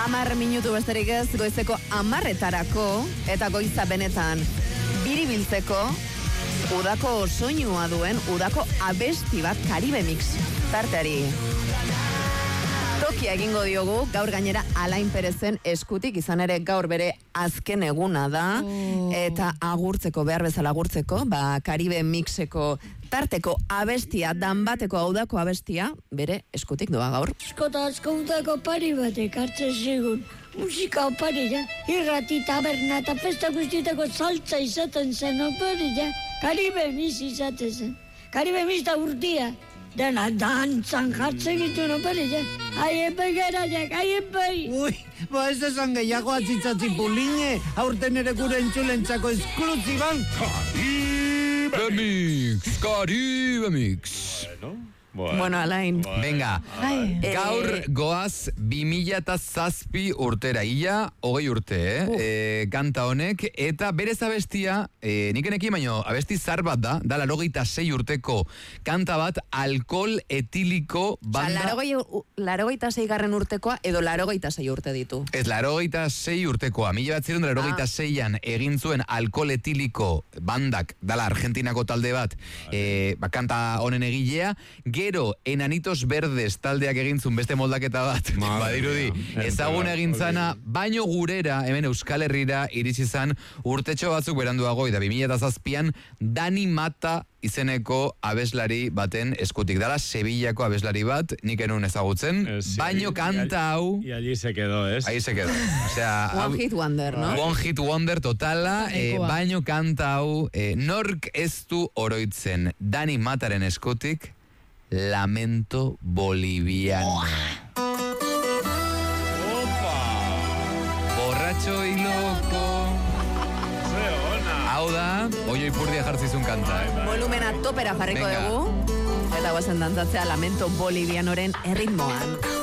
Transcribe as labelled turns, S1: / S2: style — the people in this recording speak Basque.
S1: 10 minutu besterik ez, goizeko 10:00 eta goiza benetan biribiltzeko udako soinua duen, udako abesti bat Caribe Mix tarteari. Tokia egingo diogu, gaur gainera Alain Perezen eskutik, izan ere gaur bere azken eguna da, eta agurtzeko, behar bezala agurtzeko, Caribe Mixeko tarteko abestia, danbateko audako abestia, bere eskutik doa gaur.
S2: Eskota askautako pari batek hartzen zigun, musika oparila, irrati taberna eta festa guztietako saltza izaten zen oparila, Caribe Mix izaten zen, Caribe Mix da urtia, dena dantzan jartzen gitu oparila, aiepai garaiak, aiepai!
S3: Ui, ez esan gehiago atzitzatzi puline, aurten ere gure entzulentzako esklusiban.
S4: Caribe Mix.
S1: Bueno, Alain.
S4: Venga, gaur goaz 2007 urtera, ia 20 urte, kanta honek, eta berez abestia, nikenekin baino, abesti zar bat da 86 urteko kanta bat, alkohol etiliko banda...
S1: 86 garren urtekoa edo 86 urte ditu?
S4: Ez, 86 urtekoa, 1986an egin zuen alkohol etiliko bandak, dala Argentinako talde bat, kanta honen egilea, gero Enanitos Verdes taldeak egintzun beste moldaketa bat, badirudi, ezagun egintzana, baino gurera, hemen Euskal Herrira iritsi zan urtetxo batzuk beranduago, eta 2007an Dani Mata izeneko abeslari baten eskutik. Dala Sevillako abeslari bat, nik enun ezagutzen, baino kanta hau...
S5: Y allí se quedó, ¿es?
S4: Ahí se quedó. O sea,
S1: One Hit Wonder, ¿no?
S4: One Hit Wonder totala, baino kanta hau, nork ez du oroitzen Dani Mataren eskutik, Lamento Boliviano.
S5: ¡Opa!
S4: Borracho y loco. Hau da, Oio Ipurdia jartzizun kanta.
S1: Volumena topera jarriko dugu, eta guazen dantzatzea Lamento Bolivianoren erritmoan.